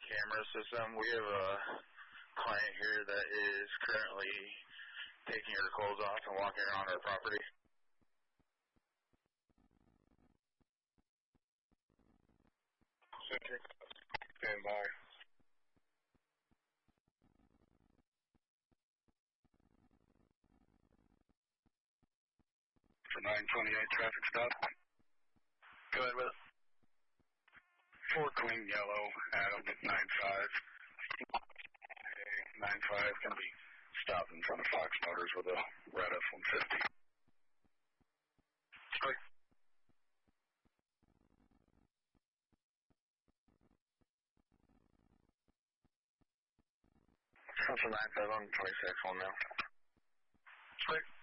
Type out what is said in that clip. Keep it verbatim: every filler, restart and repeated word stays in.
camera system. We have a client here that is currently taking her clothes off and walking around our property. Stand by. For nine twenty-eight traffic stop. Go ahead with it. Ford Queen Yellow, Adam, nine five. nine five can be stopped in front of Fox Motors with a red F one fifty. Quick. Central nine five, I'm twenty-six, one now. Quick.